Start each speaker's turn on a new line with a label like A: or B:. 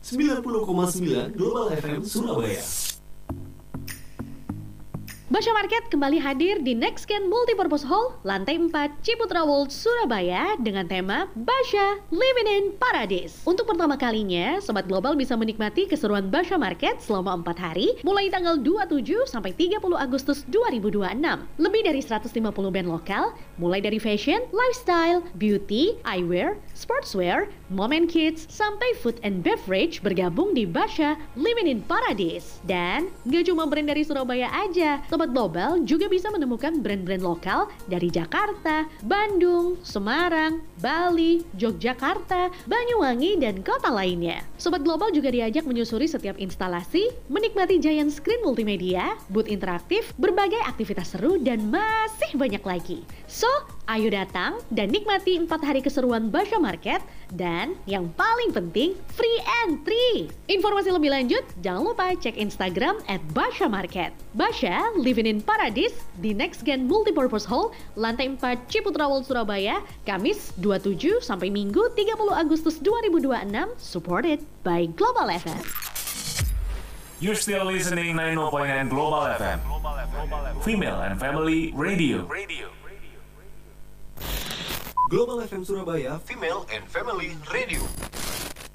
A: 90,9 Global FM Surabaya.
B: Basha Market kembali hadir di Nextgen Multipurpose Hall, lantai 4, Ciputra World, Surabaya dengan tema Basha Living in Paradise. Untuk pertama kalinya, Sobat Global bisa menikmati keseruan Basha Market selama 4 hari, mulai tanggal 27 sampai 30 Agustus 2026. Lebih dari 150 band lokal, mulai dari fashion, lifestyle, beauty, eyewear, sportswear, mom and kids, sampai food and beverage bergabung di Basha Living in Paradise. Dan gak cuma brand dari Surabaya aja, Sobat Global juga bisa menemukan brand-brand lokal dari Jakarta, Bandung, Semarang, Bali, Yogyakarta, Banyuwangi, dan kota lainnya. Sobat Global juga diajak menyusuri setiap instalasi, menikmati giant screen multimedia, booth interaktif, berbagai aktivitas seru, dan masih banyak lagi. So, ayo datang dan nikmati 4 hari keseruan Basha Market, dan yang paling penting, free entry. Informasi lebih lanjut, jangan lupa cek Instagram @bashamarket. Basha Living in Paradise di Nextgen Multipurpose Hall, lantai 4, Ciputra World, Surabaya, Kamis 27 sampai Minggu 30 Agustus 2026, supported by Global FM.
C: You're still listening 90.9 Global FM. Female and Family Radio.
A: Global FM Surabaya, Female and Family Radio.